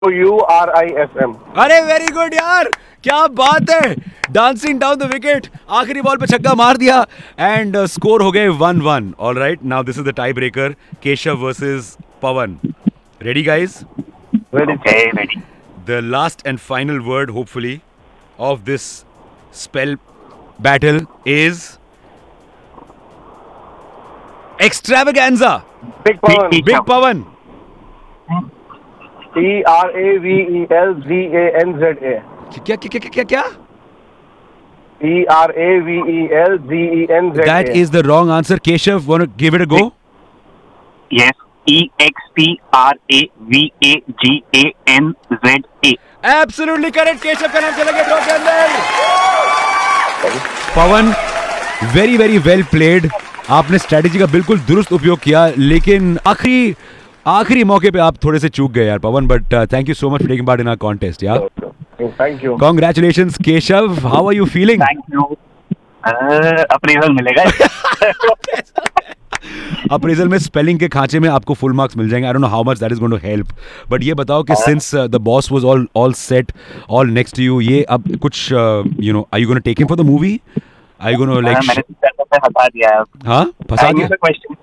URISM. अरे very good यार, क्या बात है, डांसिंग डाउन द विकेट, आखिरी बॉल पे छक्का मार दिया एंड स्कोर हो गए 1-1. All right, now this is the tie breaker, Keshav versus Pawan. Ready guys? Ready. The last and final word, hopefully, of this spell battle is extravaganza. Big Pawan. Big Pawan. ERAVELZANZA. क्या क्या क्या क्या क्या? ERAVELZENZA. That is the wrong answer. Keshav, want to give it a go? Yes. EXPRAVAGANZA. Absolutely correct. Keshav का नाम चला गया draw के अंदर. पवन, वेरी वेरी वेल प्लेड. आपने स्ट्रेटेजी का बिल्कुल दुरुस्त उपयोग किया, लेकिन आखिरी मौके पे आप थोड़े से चूक गए यार पवन. But thank you so much for taking part in our contest यार. Thank you. Congratulations Keshav. How are you feeling? Thank you. Appraisal मिलेगा. अप्रेजल में स्पेलिंग के खांचे में आपको फुल मार्क्स मिल जाएंगे. I don't know how much that is going to help, but ये बताओ कि since the boss was all set, all next to you, ये अब कुछ you know, are you gonna take him for the movie? Are you gonna like मैंने हटा दिया है. हाँ, फंसा दिया. क्वेश्चन.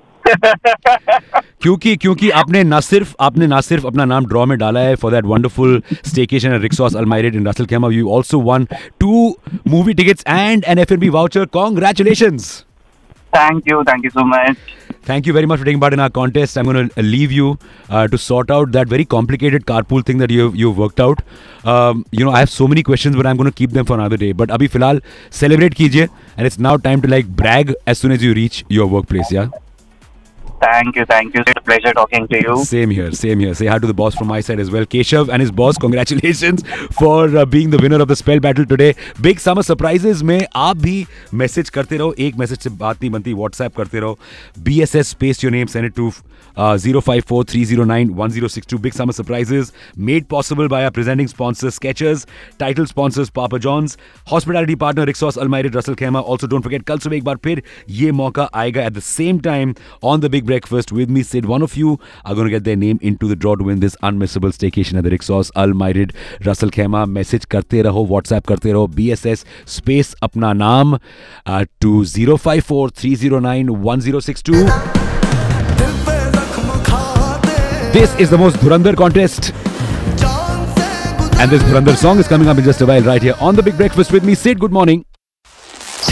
क्योंकि आपने ना सिर्फ अपना नाम ड्रॉ में डाला है for that wonderful staycation eight रिक्सॉस अल्माइरेट in Russell खेमा, you also one 2 movie tickets and N F&B voucher. Congratulations. Thank you so much. Thank you very much for taking part in our contest. I'm going to leave you to sort out that very complicated carpool thing that you've worked out. You know, I have so many questions, but I'm going to keep them for another day. But abhi filhal celebrate कीजिए, and it's now time to like brag as soon as you reach your workplace. Yeah. Thank you. It's a pleasure talking to you. Same here. Say hi to the boss from my side as well. Keshav and his boss, congratulations for being the winner of the spell battle today. Big summer surprises में आप भी message करते रहो. एक message से बात नहीं बनती, व्हाट्सएप करते रहो. BSS space your name, send it to 054-309-1062. Big summer surprises made possible by our presenting sponsors Skechers, title sponsors Papa John's, hospitality partner Rixos Almairi Russell Khema. Also don't forget कल सुबह एक बार फिर ये मौका आएगा at the same time on the Big Breakfast with me Sid. One of you are going to get their name into the draw to win this unmissable staycation at the Rixos Almairi Russell Khema. Message करते रहो, WhatsApp करते रहो, BSS space अपना नाम to 054-309-1062. This is the most Dhurandhar contest, and this Dhurandhar song is coming up in just a while right here on the Big Breakfast with me Sid. Good morning.